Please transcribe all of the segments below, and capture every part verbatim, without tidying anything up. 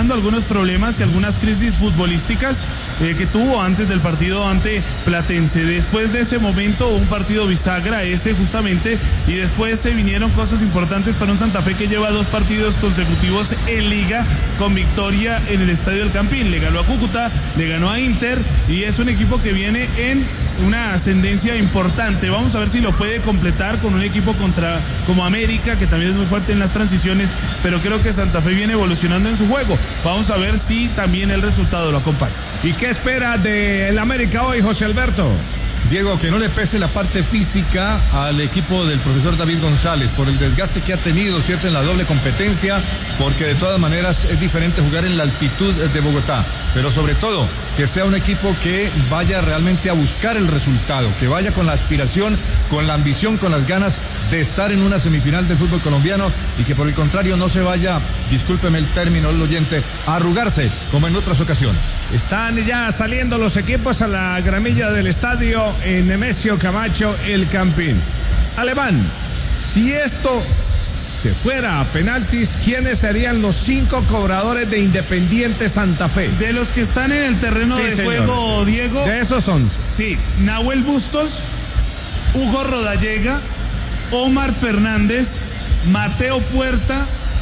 arreglando algunos problemas y algunas crisis futbolísticas eh, que tuvo antes del partido ante Platense. Después de ese momento, un partido bisagra, ese justamente, y después se vinieron cosas importantes para un Santa Fe que lleva dos partidos consecutivos en Liga con victoria en el Estadio del Campín. Le ganó a Cúcuta, le ganó a Inter, y es un equipo que viene en una ascendencia importante. Vamos a ver si lo puede completar con un equipo contra como América, que también es muy fuerte en las transiciones, pero creo que Santa Fe viene evolucionando en su juego. Vamos a ver si también el resultado lo acompaña. ¿Y qué espera del América hoy, José Alberto? Diego, que no le pese la parte física al equipo del profesor David González por el desgaste que ha tenido, ¿cierto?, en la doble competencia, porque de todas maneras es diferente jugar en la altitud de Bogotá, pero sobre todo que sea un equipo que vaya realmente a buscar el resultado, que vaya con la aspiración, con la ambición, con las ganas de estar en una semifinal del fútbol colombiano, y que por el contrario no se vaya, discúlpeme el término el oyente, a arrugarse como en otras ocasiones. Están ya saliendo los equipos a la gramilla del estadio en Nemesio Camacho, el Campín. Alemán, si esto se fuera a penaltis, ¿quiénes serían los cinco cobradores de Independiente Santa Fe? De los que están en el terreno sí, de señor. juego, Diego. De esos son. Sí, Nahuel Bustos, Hugo Rodallega, Omar Fernández, Mateo Puerta,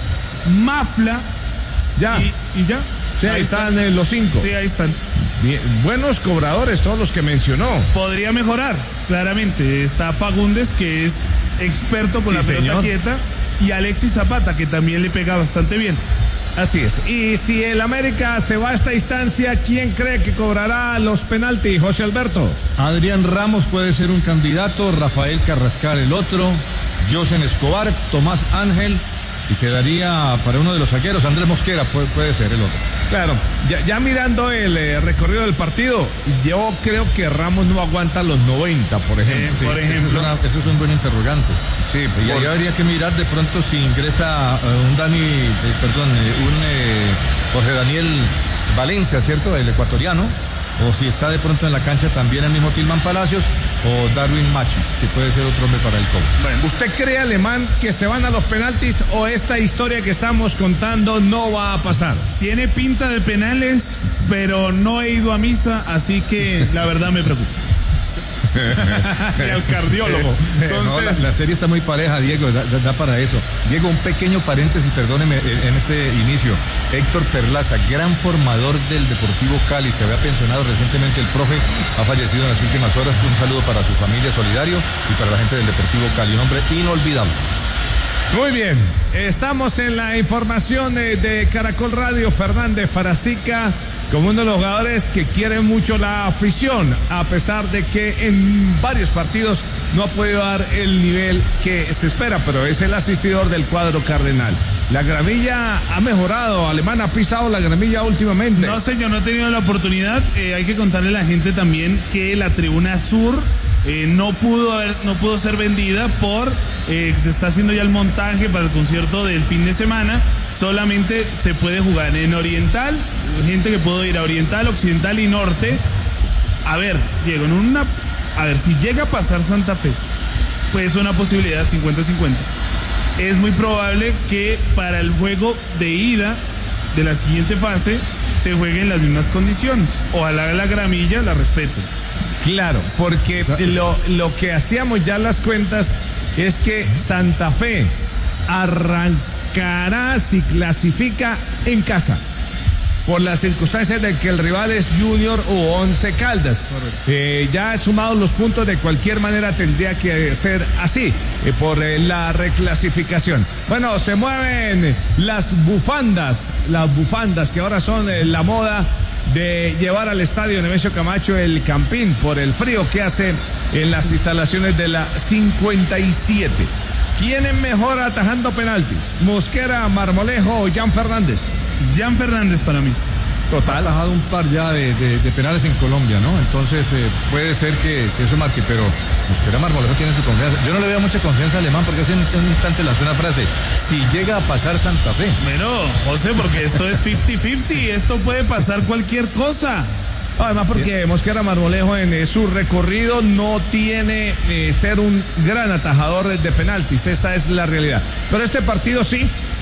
Mafla. Ya. Y, y ya. Sí, ahí, ahí están, están eh, los cinco. Sí, ahí están. Bien, buenos cobradores, todos los que mencionó. Podría mejorar, claramente. Está Fagundes, que es experto con sí, la pelota señor. quieta, y Alexis Zapata, que también le pega bastante bien. Así es. Y si el América se va a esta instancia, ¿quién cree que cobrará los penaltis, José Alberto? Adrián Ramos puede ser un candidato, Rafael Carrascal el otro, Josen Escobar, Tomás Ángel, y quedaría para uno de los zagueros, Andrés Mosquera puede, puede ser el otro. Claro, ya, ya mirando el eh, recorrido del partido, yo creo que Ramos no aguanta los noventa, por ejemplo. Eh, sí, por ejemplo. Eso es, una, eso es un buen interrogante. Sí, y ahí habría que mirar de pronto si ingresa uh, un Dani, eh, perdón, eh, un eh, Jorge Daniel Valencia, ¿cierto? El ecuatoriano. O si está de pronto en la cancha también el mismo Tilman Palacios o Darwin Machis, que puede ser otro hombre para el cobro. Bueno, ¿usted cree, Alemán, que se van a los penaltis o esta historia que estamos contando no va a pasar? Tiene pinta de penales, pero no he ido a misa, así que la verdad me preocupa. El cardiólogo. Entonces... No, la, la serie está muy pareja, Diego, da, da, da para eso. Diego, un pequeño paréntesis, perdóneme, en este inicio. Héctor Perlaza, gran formador del Deportivo Cali, se había pensionado recientemente el profe, ha fallecido en las últimas horas. Un saludo para su familia, solidario, y para la gente del Deportivo Cali, un hombre inolvidable. Muy bien, estamos en la información de, de Caracol Radio. Fernández Farazica como uno de los jugadores que quiere mucho la afición, a pesar de que en varios partidos no ha podido dar el nivel que se espera, pero es el asistidor del cuadro cardenal. La gramilla ha mejorado, Alemán ha pisado la gramilla últimamente. No, señor, no he tenido la oportunidad. Eh, hay que contarle a la gente también que la tribuna sur eh, no pudo haber, no pudo ser vendida por eh, se está haciendo ya el montaje para el concierto del fin de semana. Solamente se puede jugar en Oriental, gente que puede ir a Oriental, Occidental y Norte. A ver, Diego, en una, a ver, si llega a pasar Santa Fe, pues es una posibilidad cincuenta cincuenta. Es muy probable que para el juego de ida de la siguiente fase se juegue en las mismas condiciones. Ojalá la gramilla la respete. Claro, porque lo, lo que hacíamos ya las cuentas es que Santa Fe arrancará si clasifica en casa, por las circunstancias de que el rival es Junior o Once Caldas. Eh, ya sumados los puntos, de cualquier manera tendría que ser así, eh, por eh, la reclasificación. Bueno, se mueven las bufandas, las bufandas que ahora son eh, la moda de llevar al estadio Nemesio Camacho el Campín, por el frío que hace en las instalaciones de la cincuenta y siete. ¿Quién es mejor atajando penaltis? ¿Mosquera, Marmolejo o Jan Fernández? Jan Fernández para mí. Total. Ha atajado un par ya de, de, de penales en Colombia, ¿no? Entonces eh, puede ser que, que eso marque, pero Mosquera, Marmolejo tiene su confianza. Yo no le veo mucha confianza a Alemán, porque hace un instante lanzó una frase: si llega a pasar Santa Fe. Bueno, José, porque esto es cincuenta cincuenta, esto puede pasar cualquier cosa. Además, porque Bien. Mosquera Marmolejo en eh, su recorrido no tiene eh, ser un gran atajador de penaltis, esa es la realidad. Pero este partido sí,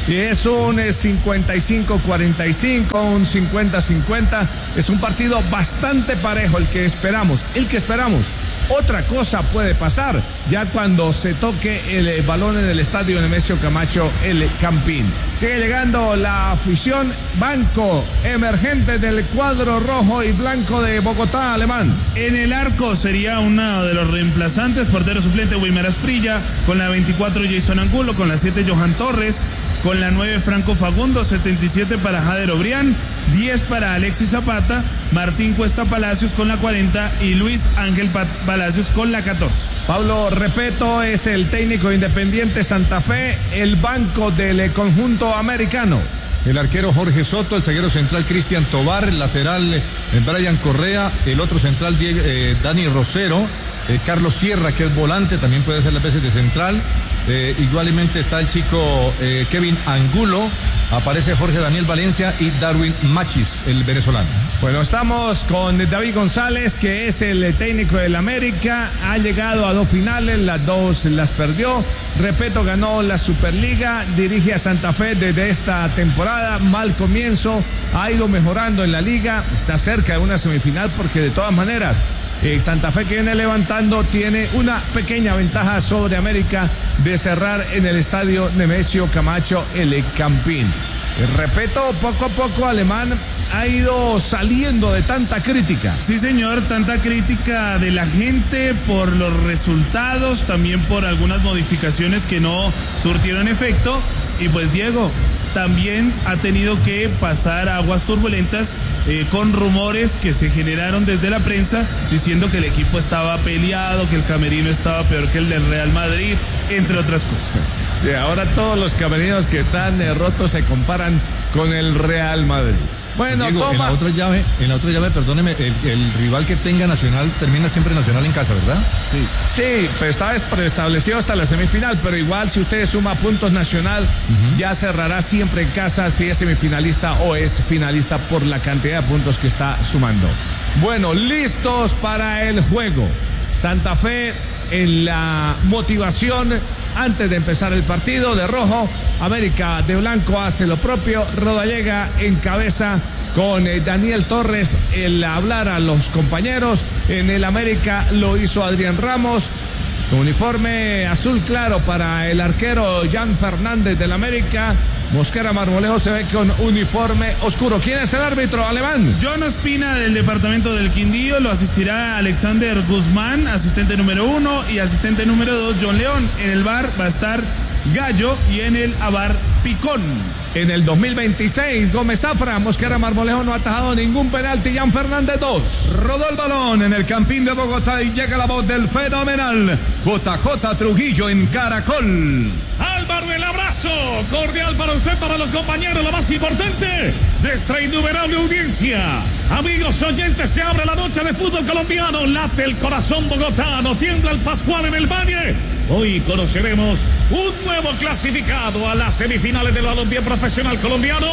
Y es un cincuenta y cinco cuarenta y cinco, un cincuenta cincuenta. Es un partido bastante parejo el que esperamos, el que esperamos. Otra cosa puede pasar ya cuando se toque el balón en el estadio Nemesio Camacho, el Campín. Sigue llegando la afición, banco emergente del cuadro rojo y blanco de Bogotá, Alemán. En el arco sería uno de los reemplazantes, portero suplente Wilmer Asprilla, con la veinticuatro Jason Angulo, con la siete Johan Torres, con la nueve Franco Fagundo, setenta y siete para Jader Obrián, diez para Alexis Zapata, Martín Cuesta Palacios con la cuarenta y Luis Ángel Palacios con la catorce. Pablo Repeto es el técnico Independiente Santa Fe, el banco del conjunto americano. El arquero Jorge Soto, el zaguero central Cristian Tobar, el lateral eh, Brian Correa, el otro central Diego, eh, Dani Rosero, eh, Carlos Sierra, que es volante, también puede hacer las veces de central. Eh, igualmente está el chico eh, Kevin Angulo, aparece Jorge Daniel Valencia y Darwin Machis, el venezolano. Bueno, estamos con David González, que es el técnico del América, ha llegado a dos finales, las dos las perdió. Repeto, ganó la Superliga, dirige a Santa Fe desde esta temporada, mal comienzo, ha ido mejorando en la liga, está cerca de una semifinal porque de todas maneras Eh, Santa Fe, que viene levantando, tiene una pequeña ventaja sobre América de cerrar en el estadio Nemesio Camacho el Campín. Eh, repito, poco a poco Alemán ha ido saliendo de tanta crítica. Sí, señor, tanta crítica de la gente por los resultados, también por algunas modificaciones que no surtieron efecto. Y pues Diego también ha tenido que pasar aguas turbulentas eh, con rumores que se generaron desde la prensa diciendo que el equipo estaba peleado, que el camerino estaba peor que el del Real Madrid, entre otras cosas. Sí, ahora todos los camerinos que están eh, rotos se comparan con el Real Madrid. Bueno, Diego, toma. En la otra llave, en la otra llave, perdóneme, el, el rival que tenga Nacional termina siempre Nacional en casa, ¿verdad? Sí. Sí, pero esta vez preestablecido hasta la semifinal, pero igual si usted suma puntos Nacional, uh-huh. ya cerrará siempre en casa si es semifinalista o es finalista por la cantidad de puntos que está sumando. Bueno, listos para el juego. Santa Fe en la motivación antes de empezar el partido de rojo, América de blanco hace lo propio, Rodallega encabeza con eh, Daniel Torres el hablar a los compañeros. En el América lo hizo Adrián Ramos, con uniforme azul claro para el arquero Jan Fernández del América. Mosquera Marmolejo se ve con uniforme oscuro. ¿Quién es el árbitro, Alemán? John Ospina, del departamento del Quindío. Lo asistirá Alexander Guzmán, asistente número uno, y asistente número dos, John León. En el V A R va a estar Gallo y en el A V A R Picón. En el dos mil veintiséis, Gómez Zafra, Mosquera Marmolejo no ha atajado ningún penalti. Jan Fernández dos. Rodó el balón en el Campín de Bogotá y llega la voz del fenomenal J J Trujillo en Caracol. Álvaro, el abrazo cordial para usted, para los compañeros, lo más importante de esta innumerable audiencia. Amigos oyentes, se abre la noche de fútbol colombiano, late el corazón bogotano, tiembla el Pascual en el Valle. Hoy conoceremos un nuevo clasificado a las semifinales del balompié profesional colombiano.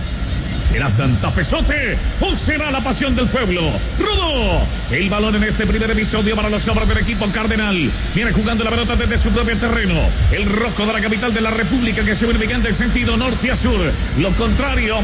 ¿Será Santa Fezote o será la pasión del pueblo? Rodó el balón en este primer episodio para los hombres del equipo cardenal. Viene jugando la pelota desde su propio terreno. El rojo de la capital de la República, que se viene picando en sentido norte a sur. Lo contrario.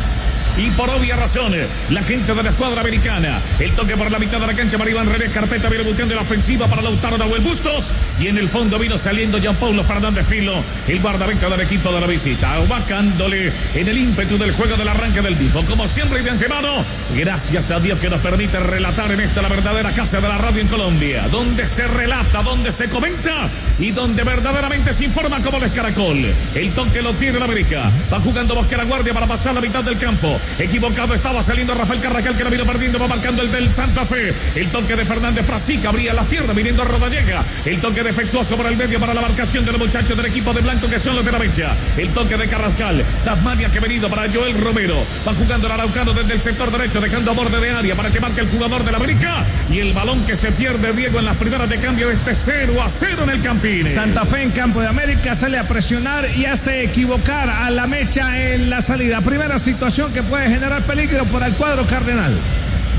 Y por obvia razón, la gente de la escuadra americana. El toque por la mitad de la cancha para Iván René Carpeta, viene buscando la ofensiva para Lautaro Nahuel Bustos. Y en el fondo vino saliendo Jean Paulo Fernández Filo, el guardameta del equipo de la visita, ubicándole en el ímpetu del juego del arranque del mismo. Como siempre y de antemano, gracias a Dios que nos permite relatar en esta la verdadera casa de la radio en Colombia, donde se relata, donde se comenta y donde verdaderamente se informa como es Caracol. El toque lo tiene la América. Va jugando Mosquera Guardia para pasar la mitad del campo. Equivocado estaba saliendo Rafael Carrajal, que lo vino perdiendo, va marcando el del Santa Fe. El toque de Fernández Frasica, abría las piernas, viniendo a Rodallega. El toque defectuoso por el medio para la marcación de los muchachos del equipo de blanco, que son los de la mecha. El toque de Carrascal, Tasmania, que ha venido para Joel Romero. Va jugando el araucano desde el sector derecho, dejando a borde de área para que marque el jugador de la América. Y el balón que se pierde, Diego, en las primeras de cambio de este cero a cero en el Campín. Santa Fe en campo de América sale a presionar y hace equivocar a la mecha en la salida. Primera situación que puede generar peligro por el cuadro cardenal.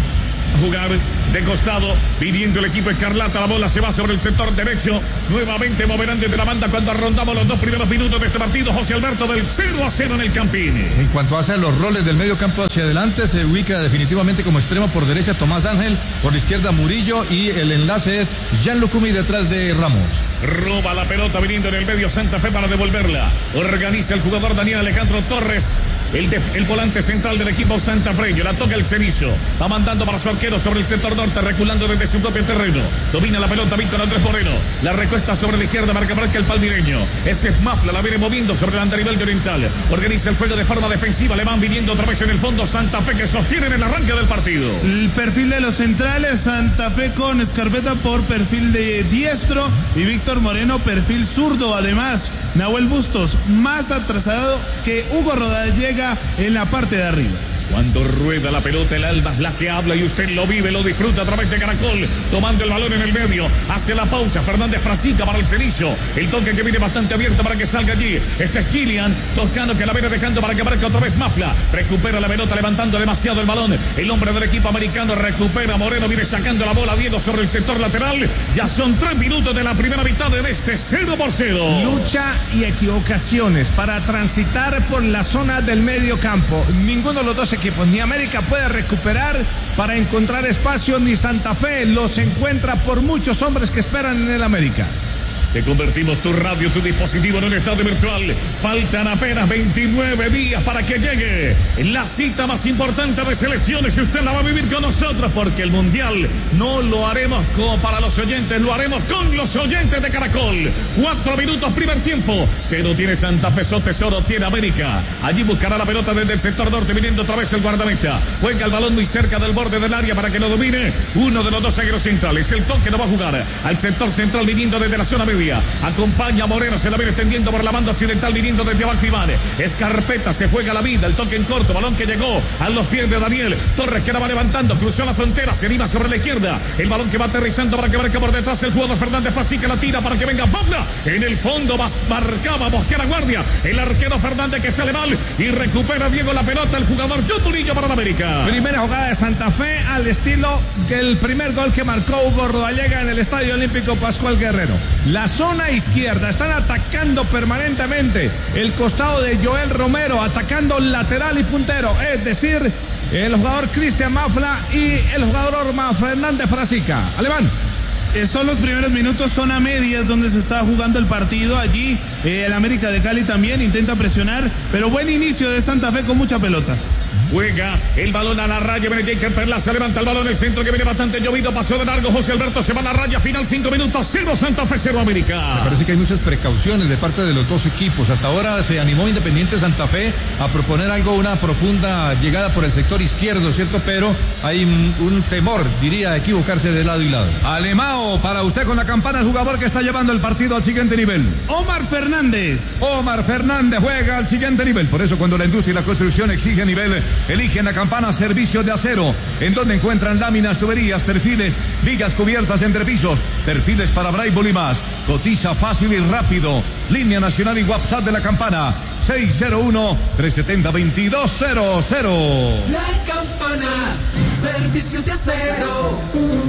jugar de costado, viniendo el equipo escarlata, la bola se va sobre el sector derecho, nuevamente moverán desde la banda cuando rondamos los dos primeros minutos de este partido, José Alberto, del cero a cero en el Campín. En cuanto hace los roles del medio campo hacia adelante, se ubica definitivamente como extremo por derecha Tomás Ángel, por la izquierda Murillo, y el enlace es Jan Lucumi detrás de Ramos. Roba la pelota viniendo en el medio Santa Fe para devolverla, organiza el jugador Daniel Alejandro Torres, El, de, el volante central del equipo santafreño, la toca el Cenizo, va mandando para su arquero sobre el sector norte, reculando desde su propio terreno, domina la pelota Víctor Andrés Moreno, la recuesta sobre la izquierda, marca marca el palmireño, ese es Mafla, la viene moviendo sobre el andarivel de Oriental, organiza el juego de forma defensiva, le van viniendo otra vez en el fondo Santa Fe, que sostienen el arranque del partido. El perfil de los centrales, Santa Fe con Escarpeta por perfil de diestro y Víctor Moreno perfil zurdo, además Nahuel Bustos más atrasado que Hugo Rodallega en la parte de arriba. Cuando rueda la pelota, el alma es la que habla y usted lo vive, lo disfruta a través de Caracol, tomando el balón en el medio, hace la pausa, Fernández Frasica para el Cenizo, el toque que viene bastante abierto para que salga allí, ese es Kilian Toscano que la viene dejando para que marque otra vez Mafla, recupera la pelota levantando demasiado el balón, el hombre del equipo americano recupera, Moreno viene sacando la bola, Diego sobre el sector lateral, ya son tres minutos de la primera mitad de este cero por cero. Lucha y equivocaciones para transitar por la zona del medio campo, ninguno de los dos equipos, ni América puede recuperar para encontrar espacio, ni Santa Fe los encuentra por muchos hombres que esperan en el América. Te convertimos tu radio, tu dispositivo en un estadio virtual. Faltan apenas veintinueve días para que llegue la cita más importante de selecciones y usted la va a vivir con nosotros, porque el Mundial no lo haremos como para los oyentes, lo haremos con los oyentes de Caracol. Cuatro minutos, primer tiempo. Cero tiene Santa Fe, so tesoro tiene América. Allí buscará la pelota desde el sector norte, viniendo otra vez el guardameta. Juega el balón muy cerca del borde del área para que lo domine uno de los dos zagueros centrales. El toque no va a jugar al sector central, viniendo desde la zona media. Acompaña a Moreno, se la viene extendiendo por la banda occidental, viniendo desde abajo Iván. Escarpeta, se juega la vida, el toque en corto, balón que llegó a los pies de Daniel Torres, que la va levantando, cruzó la frontera, se anima sobre la izquierda, el balón que va aterrizando para que marque por detrás el jugador Fernández Frasica, la tira para que venga Mafla, en el fondo marcaba Mosquera Guardia, el arquero Fernández que sale mal y recupera Diego la pelota, el jugador John Murillo para la América. Primera jugada de Santa Fe al estilo del primer gol que marcó Hugo Rodallega en el Estadio Olímpico Pascual Guerrero. La zona izquierda, están atacando permanentemente el costado de Joel Romero, atacando lateral y puntero, es decir, el jugador Cristian Mafla y el jugador Orma Fernández Frasica. Alemán. Eh, son los primeros minutos, zona medias donde se está jugando el partido. Allí eh, el América de Cali también intenta presionar, pero buen inicio de Santa Fe con mucha pelota. Juega el balón a la raya, viene Jaker Perlaza, levanta el balón en el centro que viene bastante llovido, pasó de largo José Alberto, se va a la raya final, cinco minutos, cero Santa Fe, cero América. Me parece que hay muchas precauciones de parte de los dos equipos. Hasta ahora se animó Independiente Santa Fe a proponer algo, una profunda llegada por el sector izquierdo, ¿cierto? Pero hay un, un temor, diría, a equivocarse de lado y lado. Alemao, para usted con la campana, el jugador que está llevando el partido al siguiente nivel. Omar Fernández. Omar Fernández juega al siguiente nivel. Por eso cuando la industria y la construcción exige nivel, eligen la campana Servicio de Acero, en donde encuentran láminas, tuberías, perfiles, vigas cubiertas entre pisos, perfiles para Braille y más. Cotiza fácil y rápido. Línea nacional y WhatsApp de la campana seis cero uno, tres siete cero, dos dos cero cero. La campana, Servicio de Acero.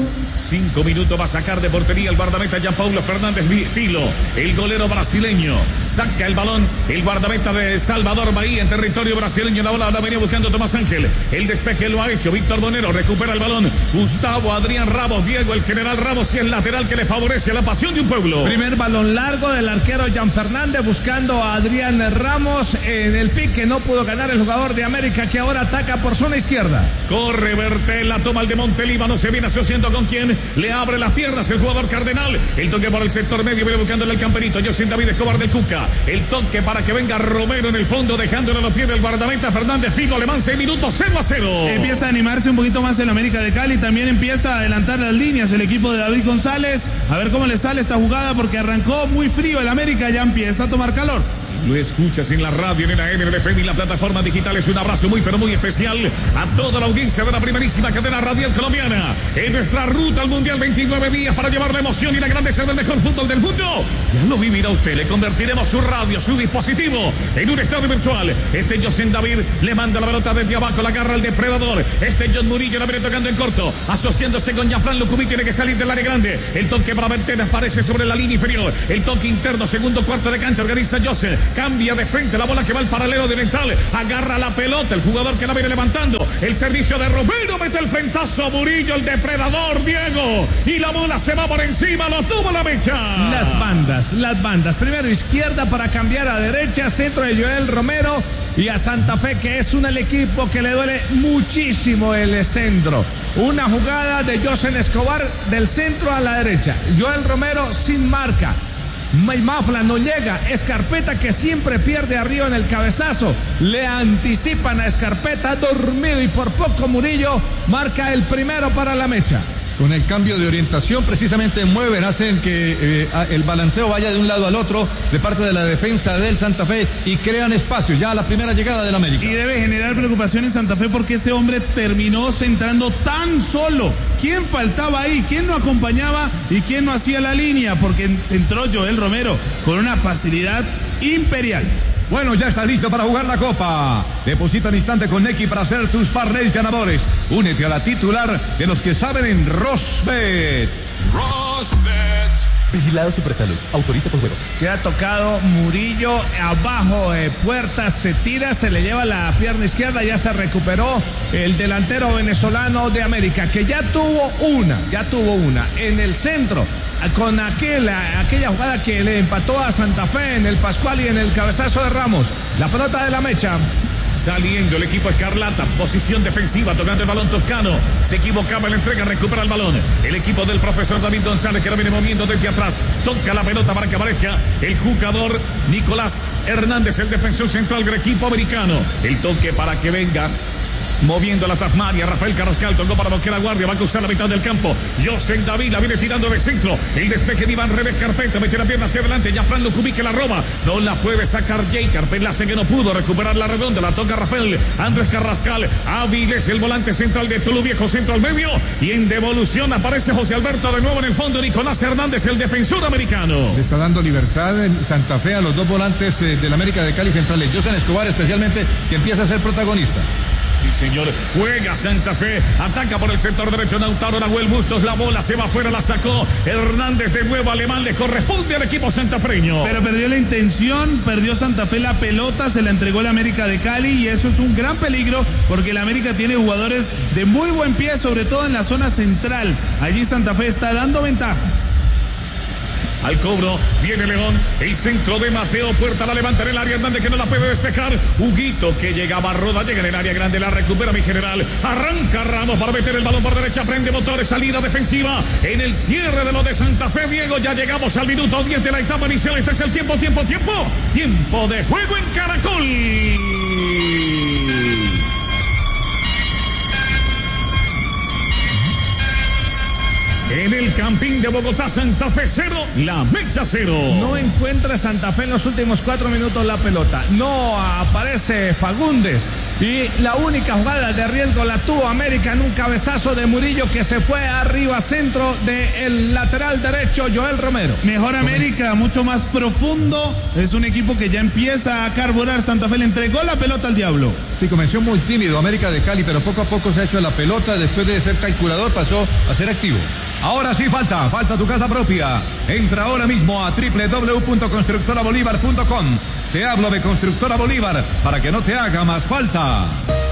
Cinco minutos va a sacar de portería el guardameta Jean Paulo Fernández Filo, el golero brasileño. Saca el balón el guardameta de Salvador Bahía en territorio brasileño. La bola la venía buscando Tomás Ángel. El despeje lo ha hecho Víctor Bonero. Recupera el balón Gustavo Adrián Ramos. Diego, el general Ramos, y el lateral que le favorece a la pasión de un pueblo. Primer balón largo del arquero Jan Fernández buscando a Adrián Ramos en el pique. No pudo ganar el jugador de América, que ahora ataca por zona izquierda. Corre Bertel, la toma el de Montelíbano. Se viene asociando con quien le abre las piernas el jugador Cardenal. El toque por el sector medio, viene buscándole el camperito José David Escobar del Cuca. El toque para que venga Romero en el fondo, dejándole a los pies del guardameta Fernández Filo. Alemán, seis minutos, cero a cero. Empieza a animarse un poquito más el América de Cali. También empieza a adelantar las líneas el equipo de David González. A ver cómo le sale esta jugada, porque arrancó muy frío el América, ya empieza a tomar calor. lo escuchas en la radio, en la M L F y en la plataforma digital. Es un abrazo muy pero muy especial a toda la audiencia de la primerísima cadena radial colombiana en nuestra ruta al Mundial. Veintinueve días para llevar la emoción y la grandeza del mejor fútbol del mundo. Ya lo vivirá usted. Le convertiremos su radio, su dispositivo en un estadio virtual. Este José David le manda la pelota desde abajo, la agarra el depredador. Este John Murillo la viene tocando en corto, asociándose con Gianfran Lucumí. Tiene que salir del área grande. El toque para Ventena aparece sobre la línea inferior. El toque interno, segundo cuarto de cancha, organiza José. Cambia de frente, la bola que va al paralelo oriental. Agarra la pelota, el jugador que la viene levantando. El servicio de Romero, mete el frentazo. Murillo, el depredador, Diego. Y la bola se va por encima, lo tuvo la mecha. Las bandas, las bandas. Primero izquierda para cambiar a derecha. Centro de Joel Romero. Y a Santa Fe, que es un el equipo que le duele muchísimo el centro. Una jugada de José Escobar del centro a la derecha. Joel Romero sin marca. Mafla no llega. Escarpeta, que siempre pierde arriba en el cabezazo. Le anticipan a Escarpeta, dormido, y por poco Murillo marca el primero para la mecha. Con el cambio de orientación, precisamente mueven, hacen que eh, el balanceo vaya de un lado al otro de parte de la defensa del Santa Fe y crean espacio ya a la primera llegada del América. Y debe generar preocupación en Santa Fe porque ese hombre terminó centrando tan solo. ¿Quién faltaba ahí? ¿Quién no acompañaba? ¿Y quién no hacía la línea? Porque centró Joel Romero con una facilidad imperial. Bueno, ya está listo para jugar la Copa. Deposita al instante con Nequi para hacer tus parlays ganadores. Únete a la titular de los que saben en Rosbet. Rosbet. Vigilado Supersalud. Autoriza con juegos. Queda tocado Murillo abajo, eh, Puertas se tira, se le lleva la pierna izquierda, ya se recuperó el delantero venezolano de América, que ya tuvo una, ya tuvo una en el centro, con aquel, aquella jugada que le empató a Santa Fe en el Pascual y en el cabezazo de Ramos. La pelota de la mecha. Saliendo el equipo escarlata, posición defensiva, tocando el balón Toscano. Se equivocaba en la entrega, recupera el balón. El equipo del profesor David González, que lo viene moviendo desde atrás. Toca la pelota para que aparezca el jugador Nicolás Hernández, el defensor central del equipo americano. El toque para que venga moviendo la Tasmania, Rafael Carrascal tocó para bloquear la guardia, va a cruzar la mitad del campo. José David la viene tirando de centro. El despeje de Iván Revés Carpeta, mete la pierna hacia adelante. Gianfran Lucumí que la roba, no la puede sacar Jay Carpeta, la hace que no pudo recuperar la redonda, la toca Rafael Andrés Carrascal. Áviles, el volante central de Tulu Viejo, centro al medio, y en devolución aparece José Alberto de nuevo en el fondo. Nicolás Hernández, el defensor americano. Le está dando libertad en Santa Fe a los dos volantes eh, del América de Cali centrales. José Escobar especialmente, que empieza a ser protagonista. Sí, señor. Juega Santa Fe. Ataca por el sector derecho. Lautaro Nahuel Bustos. La bola se va afuera. La sacó Hernández de nuevo. Alemán. Le corresponde al equipo santafreño. Pero perdió la intención. Perdió Santa Fe la pelota. Se la entregó el América de Cali. Y eso es un gran peligro porque el América tiene jugadores de muy buen pie, sobre todo en la zona central. Allí Santa Fe está dando ventajas. Al cobro, viene León, el centro de Mateo Puerta, la levanta en el área, Hernández que no la puede despejar, Huguito que llegaba a Roda, llega en el área grande, la recupera mi general, arranca Ramos para meter el balón por derecha, prende motores, salida defensiva, en el cierre de lo de Santa Fe, Diego, ya llegamos al minuto diez de la etapa inicial, este es el tiempo, tiempo, tiempo, tiempo de juego en Caracol. En el Campín de Bogotá, Santa Fe cero, la Mecha cero. No encuentra Santa Fe en los últimos cuatro minutos la pelota. No aparece Fagundes. Y la única jugada de riesgo la tuvo América en un cabezazo de Murillo que se fue arriba centro del lateral derecho Joel Romero. Mejor América, mucho más profundo. Es un equipo que ya empieza a carburar. Santa Fe le entregó la pelota al diablo. Sí, comenzó muy tímido América de Cali, pero poco a poco se ha hecho la pelota. Después de ser calculador pasó a ser activo. Ahora sí falta, falta tu casa propia. Entra ahora mismo a doble u doble u doble u punto constructora bolívar punto com. Te hablo de Constructora Bolívar para que no te haga más falta.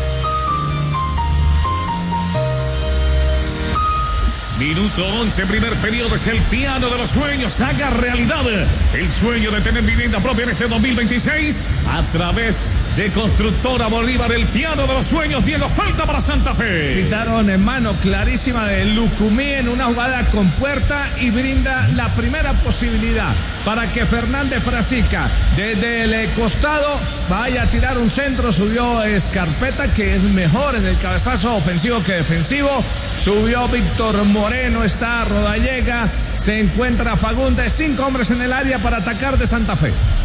Minuto once, primer periodo, es el piano de los sueños. Haga realidad el sueño de tener vivienda propia en este dos mil veintiséis a través de Constructora Bolívar, el piano de los sueños. Diego, falta para Santa Fe. Quitaron en mano clarísima de Lucumí en una jugada con Puerta y brinda la primera posibilidad para que Fernández Frasica desde el costado vaya a tirar un centro. Subió Escarpeta, que es mejor en el cabezazo ofensivo que defensivo. Subió Víctor Moreno, está Rodallega, se encuentra Fagundes, cinco hombres en el área para atacar de Santa Fe.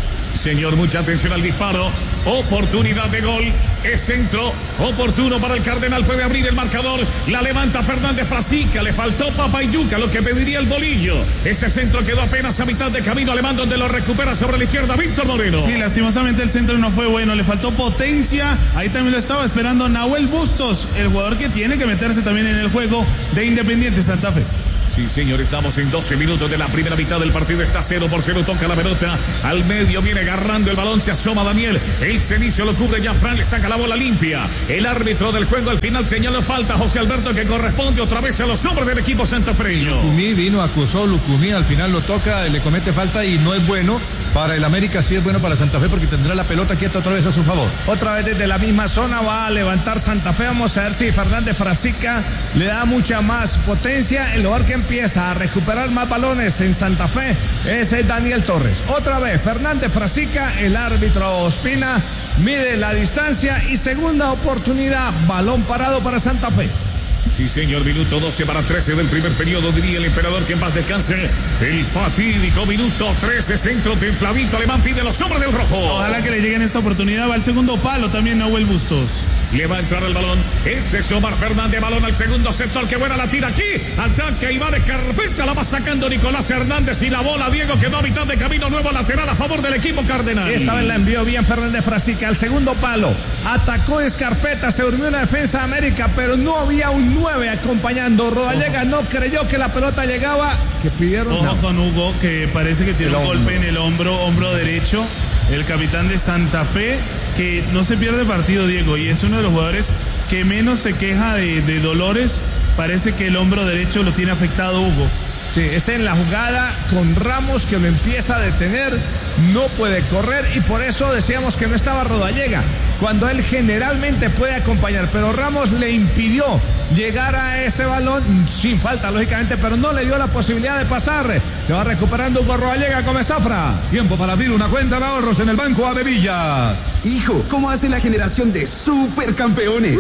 señor, mucha atención al disparo. Oportunidad de gol. Es centro oportuno para el Cardenal. Puede abrir el marcador. La levanta Fernández Frasica. Le faltó Papayuca, lo que pediría el bolillo. Ese centro quedó apenas a mitad de camino alemán, donde lo recupera sobre la izquierda Víctor Moreno. Sí, lastimosamente el centro no fue bueno. Le faltó potencia. Ahí también lo estaba esperando Nahuel Bustos, el jugador que tiene que meterse también en el juego de Independiente Santa Fe. Sí, señor, estamos en doce minutos de la primera mitad del partido. Está cero por cero, toca la pelota al medio, viene agarrando el balón, se asoma Daniel. El cenizo lo cubre, Jean-Fran le saca la bola limpia. El árbitro del juego al final señaló falta, José Alberto, que corresponde otra vez a los hombres del equipo santafreño. Lucumí vino, acusó, Lucumí al final lo toca, le comete falta y no es bueno. Para el América sí es bueno para Santa Fe porque tendrá la pelota quieta otra vez a su favor. Otra vez desde la misma zona va a levantar Santa Fe. Vamos a ver si Fernández Frasica le da mucha más potencia. El jugador que empieza a recuperar más balones en Santa Fe es Daniel Torres. Otra vez Fernández Frasica, el árbitro Ospina mide la distancia y segunda oportunidad, balón parado para Santa Fe. Sí, señor, minuto doce para trece del primer periodo, diría el emperador, que en paz descanse. El fatídico minuto trece, centro templadito alemán, pide los hombres del rojo. Ojalá que le lleguen esta oportunidad, va al segundo palo también Nahuel Bustos. Le va a entrar el balón, ese es Omar Fernández, balón al segundo sector, que buena la tira aquí, ataque y va de carpeta, la va sacando Nicolás Hernández y la bola, Diego, quedó a mitad de camino, nuevo lateral a favor del equipo cardenal. Esta vez la envió bien Fernández Frasica al segundo palo, atacó Escarpeta, se durmió en la defensa de América, pero no había un nueve acompañando. Rodallega no creyó que la pelota llegaba, que pidieron. Ojo no. con Hugo, que parece que tiene el un hombro. golpe en el hombro, hombro derecho, el capitán de Santa Fe, que no se pierde partido, Diego, y es uno de los jugadores que menos se queja de, de dolores. Parece que el hombro derecho lo tiene afectado Hugo. Sí, es en la jugada con Ramos que lo empieza a detener, no puede correr y por eso decíamos que no estaba Rodallega, cuando él generalmente puede acompañar, pero Ramos le impidió llegar a ese balón, sin falta lógicamente, pero no le dio la posibilidad de pasar. Se va recuperando Hugo Rodallega con Zafra. Tiempo para abrir una cuenta de ahorros en el Banco Avevillas. Hijo, ¿cómo hace la generación de supercampeones?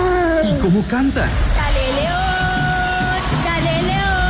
¿Y cómo canta? ¡Dale, León! ¡Dale,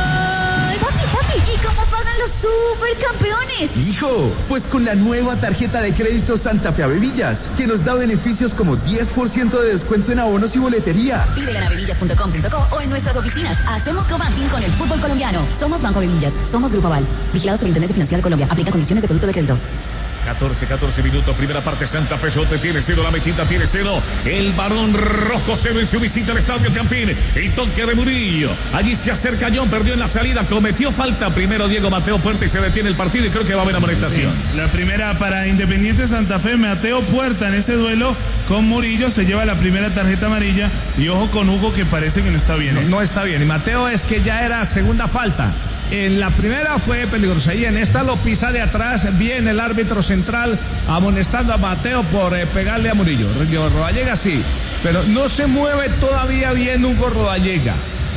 León! Papi, papi, ¿y cómo pagan los supercampeones? Hijo, pues con la nueva tarjeta de crédito Santa Fe Avevillas, que nos da beneficios como diez por ciento de descuento en abonos y boletería. Pídela en avevillas punto com punto co o en nuestras oficinas. Hacemos co-banking con el fútbol colombiano. Somos Banco Avevillas, somos Grupo Aval. Vigilado Superintendencia Financiera de Colombia. Aplica condiciones de producto de crédito. catorce, catorce minutos, primera parte, Santa Fe Sote tiene cero, la mechita tiene cero, el varón rojo cero en su visita al Estadio Campín, el toque de Murillo, allí se acerca John, perdió en la salida, cometió falta primero Diego Mateo Puerta y se detiene el partido y creo que va a haber amonestación. Sí, la primera para Independiente Santa Fe, Mateo Puerta en ese duelo con Murillo, se lleva la primera tarjeta amarilla y ojo con Hugo que parece que no está bien. ¿eh? No, no está bien, y Mateo es que ya era segunda falta. En la primera fue peligrosa y en esta lo pisa de atrás, bien el árbitro central amonestando a Mateo por eh, pegarle a Murillo. Rodallega sí, pero no se mueve todavía bien Hugo Rodallega.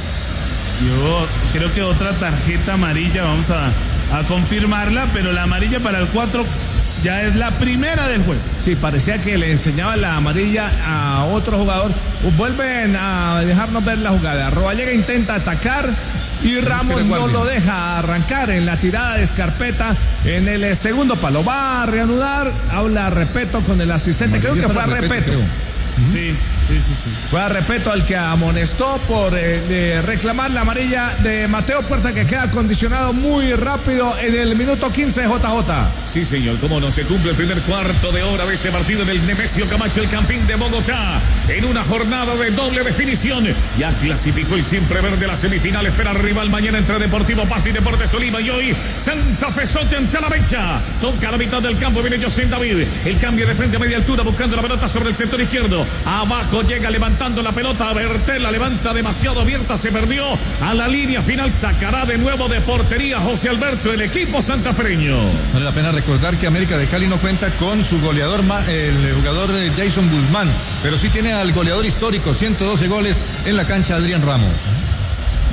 Yo creo que otra tarjeta amarilla, vamos a, a confirmarla, pero la amarilla para el cuatro ya es la primera del juego. Sí, parecía que le enseñaba la amarilla a otro jugador. Vuelven a dejarnos ver la jugada. Rodallega intenta atacar y Ramos no lo deja arrancar en la tirada de Escarpeta en el segundo palo. Va a reanudar, habla Repeto con el asistente, creo que fue a Repeto. Sí, sí, sí, sí. Fue a Repeto al que amonestó por eh, de reclamar la amarilla de Mateo Puerta, que queda condicionado muy rápido en el minuto quince, J J. Sí, señor, cómo no, se cumple el primer cuarto de hora de este partido en el Nemesio Camacho, el Campín de Bogotá, en una jornada de doble definición. Ya clasificó el siempre verde a las semifinales, espera al rival mañana entre Deportivo Pasto y Deportes Tolima, y hoy Santa Fe Sote ante la Mecha. Toca a la mitad del campo, viene José David, el cambio de frente a media altura, buscando la pelota sobre el sector izquierdo. Abajo llega levantando la pelota, Bertel la levanta demasiado abierta, se perdió a la línea final, sacará de nuevo de portería José Alberto, el equipo santafereño. Vale la pena recordar que América de Cali no cuenta con su goleador, el jugador Jason Guzmán, pero sí tiene al goleador histórico, ciento doce goles en la cancha, Adrián Ramos.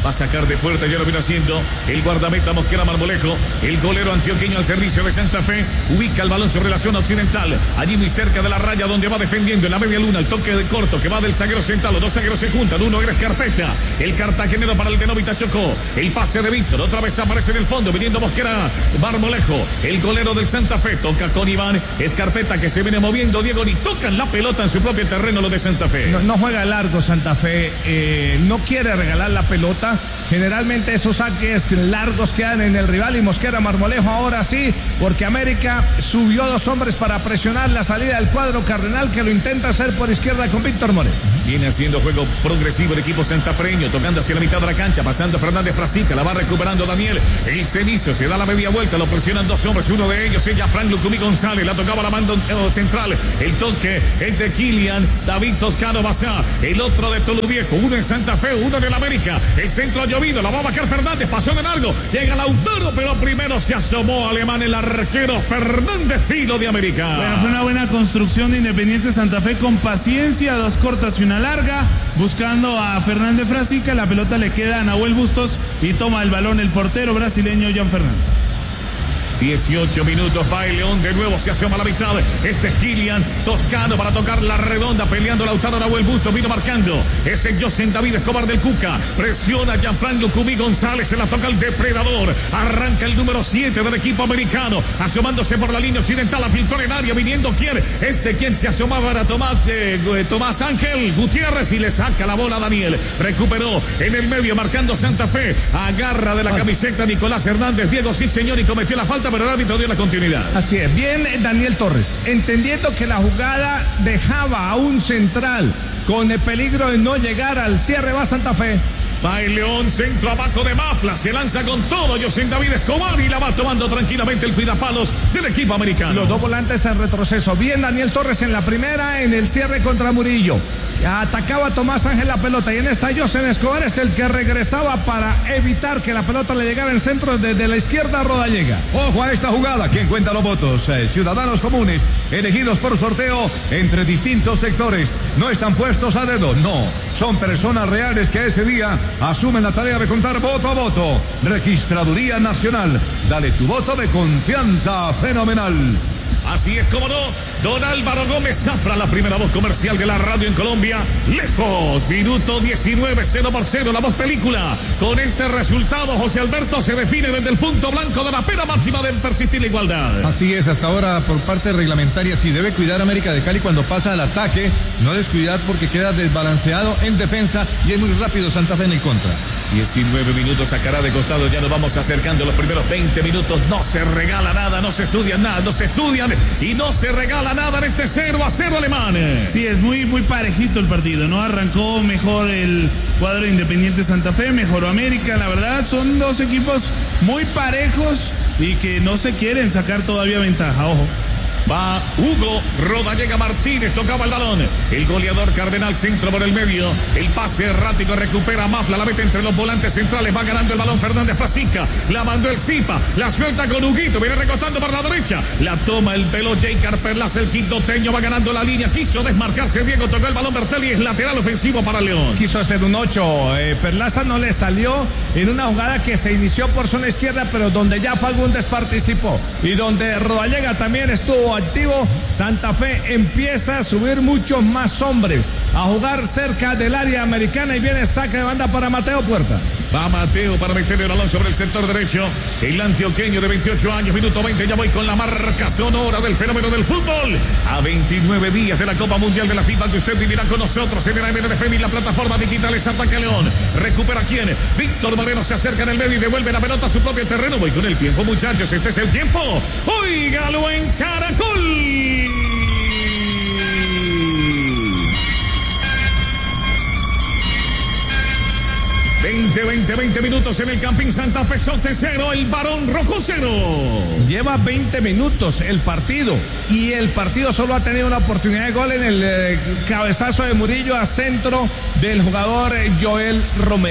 Va a sacar de puerta, ya lo viene haciendo el guardameta Mosquera Marmolejo. El golero antioqueño al servicio de Santa Fe. Ubica el balón sobre la zona occidental. Allí muy cerca de la raya donde va defendiendo en la media luna. El toque de corto que va del zaguero central. Los dos zagueros se juntan. Uno era Escarpeta. El cartagenero para el de Novita Chocó. El pase de Víctor. Otra vez aparece en el fondo. Viniendo Mosquera Marmolejo. El golero del Santa Fe. Toca con Iván Escarpeta que se viene moviendo. Diego ni tocan la pelota en su propio terreno lo de Santa Fe. No, no juega largo Santa Fe. Eh, no quiere regalar la pelota. Generalmente esos saques largos quedan en el rival y Mosquera Marmolejo ahora sí, porque América subió dos hombres para presionar la salida del cuadro cardenal que lo intenta hacer por izquierda con Víctor Moreno. Viene haciendo juego progresivo el equipo santafreño, tocando hacia la mitad de la cancha, pasando Fernández Frasica, la va recuperando Daniel, el Cenizo, se da la media vuelta, lo presionan dos hombres, uno de ellos ella Frank Lucumí González, la tocaba la mando central, el toque entre Kilian, David Toscano Bazá, el otro de Toluviejo, uno en Santa Fe, uno en el América, el centro ha llovido, la va a bajar Fernández, pasó de largo, llega Lautaro, pero primero se asomó Alemán el arquero Fernández Filo de América. Bueno, fue una buena construcción de Independiente Santa Fe con paciencia, dos cortas y una larga, buscando a Fernández Frasica, la pelota le queda a Nahuel Bustos y toma el balón el portero brasileño Jan Fernández. dieciocho minutos, va el León, de nuevo se asoma a la mitad, este es Kilian Toscano para tocar la redonda, peleando Lautaro Nahuel Bustos, vino marcando, ese José David Escobar del Cuca, presiona Gianfranco Lucumí González, se la toca el depredador, arranca el número siete del equipo americano, asomándose por la línea occidental, la filtró en área, viniendo quien, este quien se asomaba era Tomás, eh, Tomás Ángel Gutiérrez y le saca la bola a Daniel, recuperó en el medio, marcando Santa Fe, agarra de la camiseta Nicolás Hernández, Diego sí señor y cometió la falta, pero el árbitro dio la continuidad. Así es, bien Daniel Torres, entendiendo que la jugada dejaba a un central con el peligro de no llegar al cierre, va Santa Fe. Va el León, centro abajo de Mafla, se lanza con todo José David Escobar y la va tomando tranquilamente el cuidapalos del equipo americano. Los dos volantes en retroceso, bien Daniel Torres en la primera, en el cierre contra Murillo. Atacaba Tomás Ángel la pelota y en esta José Escobar es el que regresaba para evitar que la pelota le llegara en centro desde la izquierda a Rodallega. Ojo a esta jugada, ¿quién cuenta los votos? Eh, ciudadanos comunes, elegidos por sorteo entre distintos sectores. No están puestos a dedo, no. Son personas reales que ese día asumen la tarea de contar voto a voto. Registraduría Nacional. Dale tu voto de confianza fenomenal. Así es como no, don Álvaro Gómez Zafra, la primera voz comercial de la radio en Colombia. Lejos, minuto diecinueve, cero por cero, la voz película. Con este resultado, José Alberto se define desde el punto blanco de la pena máxima de persistir la igualdad. Así es, hasta ahora por parte reglamentaria, sí debe cuidar América de Cali cuando pasa al ataque, no descuidar porque queda desbalanceado en defensa y es muy rápido Santa Fe en el contra. diecinueve minutos, sacará de costado, ya nos vamos acercando los primeros veinte minutos, no se regala nada, no se estudia nada, no se estudian y no se regala nada en este cero a cero alemán. Sí, es muy, muy parejito el partido, ¿no? Arrancó mejor el cuadro de Independiente Santa Fe, mejoró América, la verdad son dos equipos muy parejos y que no se quieren sacar todavía ventaja, ojo. Va Hugo Rodallega Martínez, tocaba el balón. El goleador Cardenal, centro por el medio. El pase errático, recupera Mafla, la mete entre los volantes centrales. Va ganando el balón Fernández Frasica. La mandó el Zipa, la suelta con Huguito. Viene recortando por la derecha. La toma el pelo J. Carperlas, el quintoteño. Va ganando la línea. Quiso desmarcarse Diego, tocó el balón Bertelli. Es lateral ofensivo para León. Quiso hacer un ocho. Eh, Perlaza no le salió en una jugada que se inició por zona izquierda, pero donde ya Fagundes participó. Y donde Rodallega también estuvo activo. Santa Fe empieza a subir muchos más hombres, a jugar cerca del área americana y viene saque de banda para Mateo Puerta. Va Mateo para meter el balón sobre el sector derecho. El antioqueño de veintiocho años, minuto veinte, ya voy con la marca sonora del fenómeno del fútbol. A veintinueve días de la Copa Mundial de la FIFA que usted vivirá con nosotros en el M N F M y la plataforma digital es Ataca León. Recupera quién. Víctor Moreno se acerca en el medio y devuelve la pelota a su propio terreno. Voy con el tiempo, muchachos. Este es el tiempo. Óigalo en Caracol. veinte, veinte, veinte minutos en el Campín Santa Fe, Sote cero, el Barón Rojo cero. Lleva veinte minutos el partido y el partido solo ha tenido una oportunidad de gol en el eh, cabezazo de Murillo a centro del jugador eh, Joel Romero.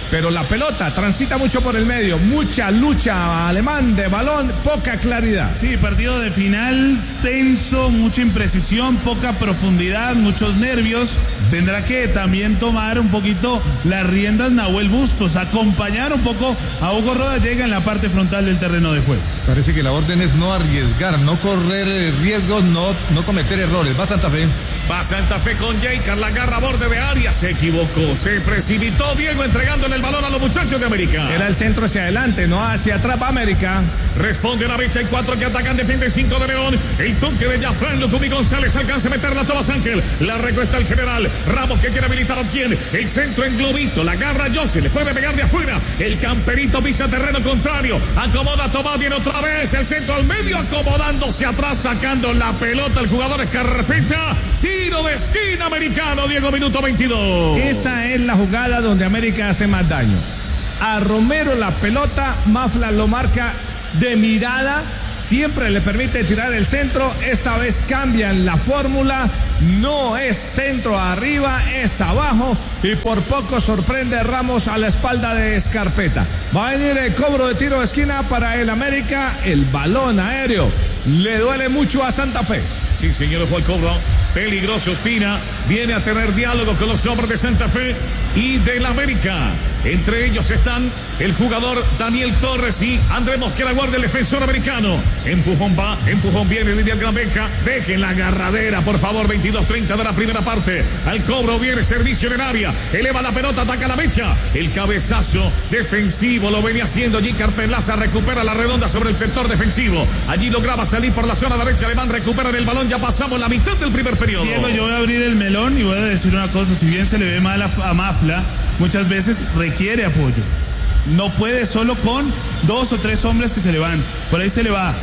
pero la pelota transita mucho por el medio, mucha lucha alemán de balón, poca claridad. Sí, partido de final tenso, mucha imprecisión, poca profundidad, muchos nervios. Tendrá que también tomar un poquito las riendas Nahuel Bustos, acompañar un poco a Hugo Rodallega en la parte frontal del terreno de juego. Parece que la orden es no arriesgar, no correr riesgos, no, no cometer errores. Va Santa Fe. Va Santa Fe con Jeicar, la agarra a borde de área, se equivocó, se precipitó Diego entregándole el balón a los muchachos de América. Era el centro hacia adelante, no hacia atrás. Va América. Responde la brecha, hay cuatro que atacan, defiende cinco de León. El toque de Jafran Lucumí González alcanza a meterla a Tomás Ángel. La recuesta el general Ramos que quiere habilitar a quien. El centro en globito, la agarra José, le puede pegar de afuera. El camperito pisa terreno contrario, acomoda a Tomás, viene otra vez el centro al medio, acomodándose atrás, sacando la pelota el jugador Escarpeta. Tiro de esquina americano, Diego, minuto veintidós. Esa es la jugada donde América hace más daño. A Romero la pelota, Mafla lo marca de mirada, siempre le permite tirar el centro. Esta vez cambian la fórmula, no es centro arriba, es abajo, y por poco sorprende Ramos a la espalda de Escarpeta. Va a venir el cobro de tiro de esquina para el América. El balón aéreo le duele mucho a Santa Fe. Sí, señor, fue el cobro peligroso. Ospina viene a tener diálogo con los hombres de Santa Fe y del América. Entre ellos están el jugador Daniel Torres y Andrés Mosquera Guardia, el defensor americano. Empujón va, empujón viene, Lidia Grameca. Dejen la agarradera, por favor. Veintidós treinta de la primera parte. Al cobro viene servicio en el área. Eleva la pelota, ataca la mecha. El cabezazo defensivo lo venía haciendo Jeicar Perlaza. Recupera la redonda sobre el sector defensivo. Allí lograba salir por la zona derecha. Alemán recupera el balón. Ya pasamos la mitad del primer periodo. Diego, yo voy a abrir el melón y voy a decir una cosa. Si bien se le ve mal a, a Mafla, muchas veces requiere apoyo. No puede solo con dos o tres hombres que se le van. Por ahí se le va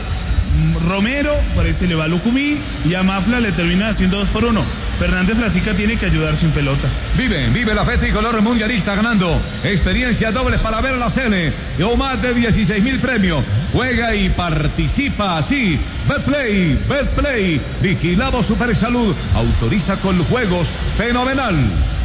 Romero, por ahí se le va Lucumí, y a Mafla le termina haciendo dos por uno. Fernández Frasica tiene que ayudar sin pelota. Vive, vive la fe tricolor mundialista ganando. Experiencia dobles para ver la Cele. O más de dieciséis mil premios. Juega y participa así. Betplay, Betplay. Vigilado Supersalud. Autoriza con juegos. Fenomenal.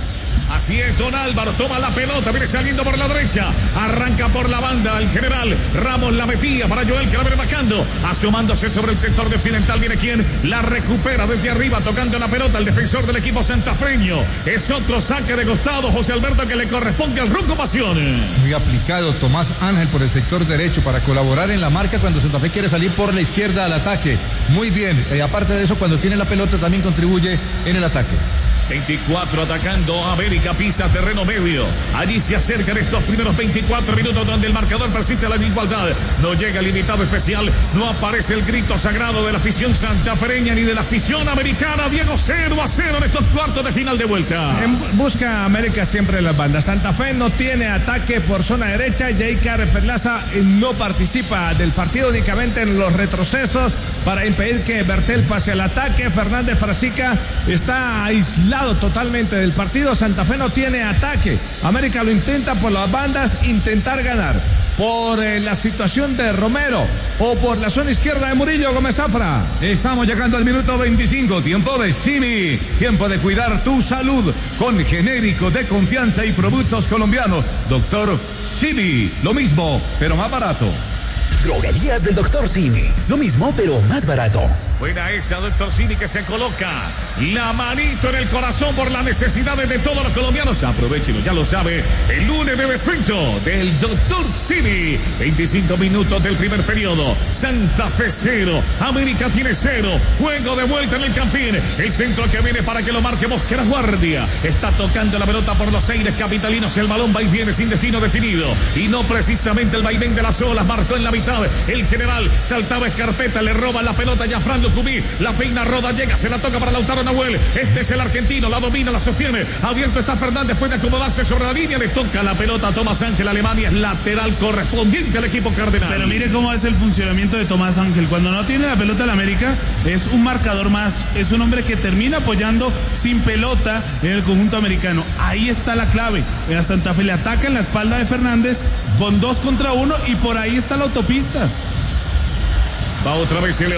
Así es, Don Álvaro toma la pelota, viene saliendo por la derecha, arranca por la banda el general Ramos, la metía para Joel que la viene marcando, asomándose sobre el sector de occidental, viene quien la recupera desde arriba, tocando la pelota el defensor del equipo santafreño. Es otro saque de costado, José Alberto, que le corresponde al Ronco Pasión. Muy aplicado Tomás Ángel por el sector derecho para colaborar en la marca cuando Santa Fe quiere salir por la izquierda al ataque. Muy bien, eh, aparte de eso, cuando tiene la pelota también contribuye en el ataque. veinticuatro atacando, América pisa terreno medio. Allí se acercan estos primeros veinticuatro minutos donde el marcador persiste la igualdad. No llega el invitado especial, no aparece el grito sagrado de la afición santafereña ni de la afición americana. Diego, cero a cero en estos cuartos de final de vuelta. En busca América siempre en las bandas. Santa Fe no tiene ataque por zona derecha. Jeicar Perlaza no participa del partido, únicamente en los retrocesos para impedir que Bertel pase al ataque. Fernández Frasica está aislado totalmente del partido. Santa Fe no tiene ataque. América lo intenta por las bandas, intentar ganar por eh, la situación de Romero o por la zona izquierda de Murillo Gómez Zafra. Estamos llegando al minuto veinticinco, tiempo de Simi, tiempo de cuidar tu salud con genérico de confianza y productos colombianos. Doctor Simi, lo mismo, pero más barato. Droguerías del Doctor Simi, lo mismo, pero más barato. Buena esa, Doctor Simi, que se coloca la manito en el corazón por las necesidades de todos los colombianos. Aprovechelo, ya lo sabe, el lunes de descuento del Doctor Simi. veinticinco minutos del primer periodo. Santa Fe cero, América tiene cero. Juego de vuelta en el Campín. El centro que viene para que lo marque Mosquera Guardia. Está tocando la pelota por los aires capitalinos. El balón va y viene sin destino definido. Y no precisamente el vaivén de las olas. Marcó en la mitad. El general saltaba Escarpeta, le roba la pelota ya Fran Lucumí, la peina Roda, llega, se la toca para Lautaro Nahuel. Este es el argentino, la domina, la sostiene. Abierto está Fernández, puede acomodarse sobre la línea, le toca la pelota a Tomás Ángel. Alemania es lateral correspondiente al equipo cardenal. Pero mire cómo es el funcionamiento de Tomás Ángel. Cuando no tiene la pelota el América, es un marcador más, es un hombre que termina apoyando sin pelota en el conjunto americano. Ahí está la clave. A Santa Fe le ataca en la espalda de Fernández con dos contra uno y por ahí está la autopista. Va otra vez el León.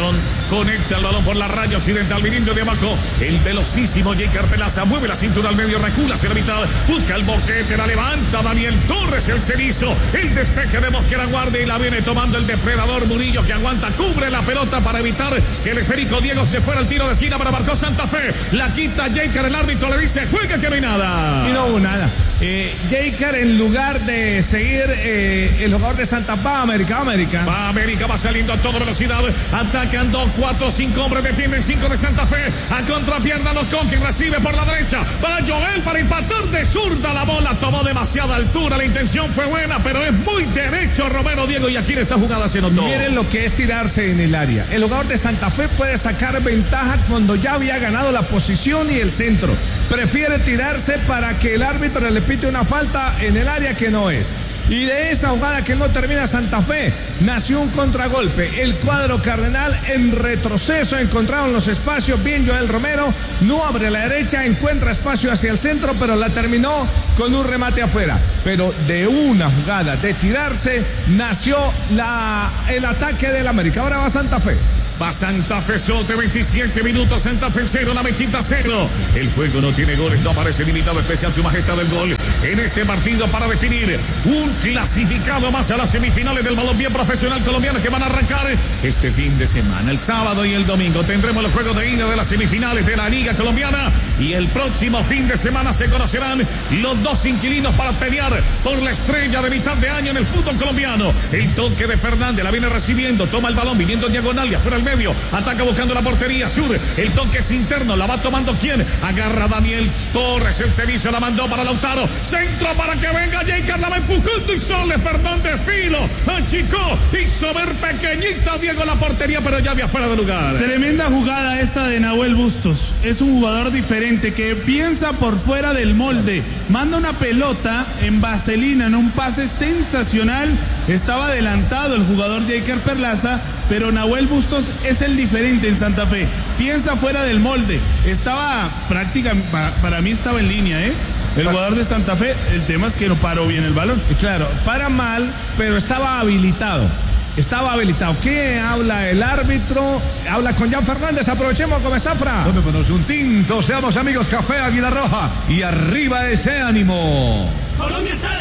conecta el balón por la raya occidental, viniendo de abajo. El velocísimo Jaker Pelaza mueve la cintura al medio, recula hacia la mitad, busca el boquete, la levanta Daniel Torres, el cenizo, el despeje de Mosquera guardia y la viene tomando el depredador Murillo, que aguanta, cubre la pelota para evitar que el esférico Diego se fuera al tiro de esquina, para marcó Santa Fe. La quita Jaker, el árbitro le dice juega, que no hay nada. Y no hubo nada. Eh, Jaker, en lugar de seguir eh, el jugador de Santa Fe, América, América. Va América, va saliendo a toda velocidad, atacan dos, cuatro, cinco hombres, defienden cinco de Santa Fe, a contrapierna los Conquis, recibe por la derecha, para Joel, para empatar de zurda, la bola tomó demasiada altura, la intención fue buena, pero es muy derecho Romero Diego, y aquí en esta jugada se notó. Miren lo que es tirarse en el área. El jugador de Santa Fe puede sacar ventaja cuando ya había ganado la posición y el centro. Prefiere tirarse para que el árbitro le pite una falta en el área que no es. Y de esa jugada que no termina Santa Fe, nació un contragolpe. El cuadro cardenal en retroceso, encontraron los espacios, bien Joel Romero, no abre a la derecha, encuentra espacio hacia el centro, pero la terminó con un remate afuera. Pero de una jugada de tirarse, nació la, el ataque del América. Ahora va Santa Fe. Va Santa Fe Sote, veintisiete minutos, Santa Fe cero, la Mechita cero. El juego no tiene goles, no aparece limitado especial su majestad del gol en este partido para definir un clasificado más a las semifinales del balompié profesional colombiano, que van a arrancar este fin de semana. El sábado y el domingo tendremos los juegos de ida de las semifinales de la Liga Colombiana, y el próximo fin de semana se conocerán los dos inquilinos para pelear por la estrella de mitad de año en el fútbol colombiano. El toque de Fernández, la viene recibiendo, toma el balón, viniendo en diagonal y afuera al medio, ataca buscando la portería sur, el toque es interno, la va tomando quién, agarra Daniel Torres, el servicio la mandó para Lautaro, centro para que venga Jaker, la va empujando y sale Fernández, filo, achicó, hizo ver pequeñita Diego la portería, pero ya había fuera de lugar. Tremenda jugada esta de Nahuel Bustos, es un jugador diferente que piensa por fuera del molde, manda una pelota en vaselina, en un pase sensacional, estaba adelantado el jugador Jaker Perlaza, pero Nahuel Bustos es el diferente en Santa Fe, piensa fuera del molde, estaba prácticamente, para, para mí estaba en línea, ¿eh? El jugador de Santa Fe, el tema es que no paró bien el balón. Claro, para mal, pero estaba habilitado. Estaba habilitado. ¿Qué habla el árbitro? Habla con Jan Fernández. Aprovechemos con Zafra. Tomémonos un tinto, seamos amigos, Café Águila Roja. Y arriba ese ánimo. Colombia está